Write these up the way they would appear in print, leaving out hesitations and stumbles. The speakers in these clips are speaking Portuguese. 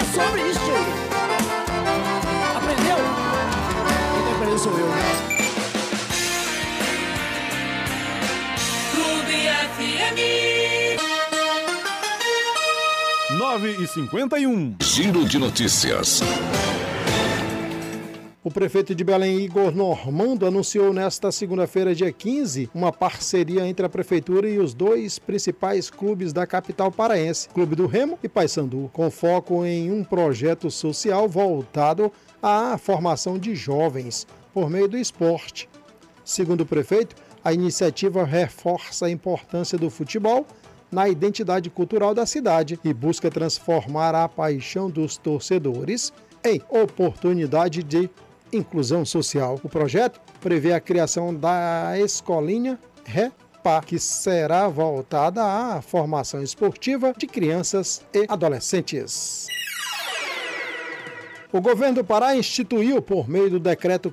sobre isso. Aprendeu? Quem tá aprendendo sou eu. Clube FM 9h51. Giro de notícias. O prefeito de Belém, Igor Normando, anunciou nesta segunda-feira, dia 15, uma parceria entre a prefeitura e os dois principais clubes da capital paraense, Clube do Remo e Paysandu, com foco em um projeto social voltado à formação de jovens por meio do esporte. Segundo o prefeito, a iniciativa reforça a importância do futebol na identidade cultural da cidade e busca transformar a paixão dos torcedores em oportunidade de inclusão social. O projeto prevê a criação da Escolinha Repa, que será voltada à formação esportiva de crianças e adolescentes. O governo do Pará instituiu, por meio do decreto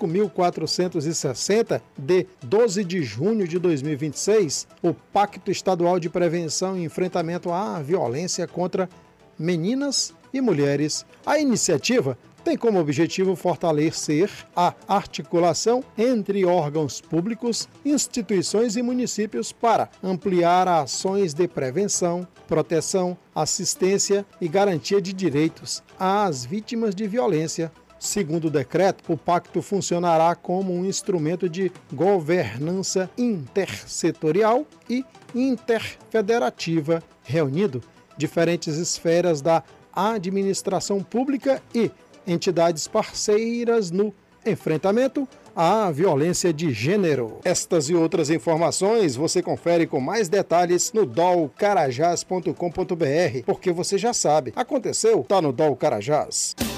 5.460, de 12 de junho de 2026, o Pacto Estadual de Prevenção e Enfrentamento à Violência contra Meninas e Mulheres. A iniciativa tem como objetivo fortalecer a articulação entre órgãos públicos, instituições e municípios para ampliar ações de prevenção, proteção, assistência e garantia de direitos às vítimas de violência. Segundo o decreto, o pacto funcionará como um instrumento de governança intersetorial e interfederativa, reunindo diferentes esferas da administração pública e entidades parceiras no enfrentamento à violência de gênero. Estas e outras informações você confere com mais detalhes no dolcarajás.com.br, porque você já sabe, aconteceu, tá no Dol Carajás.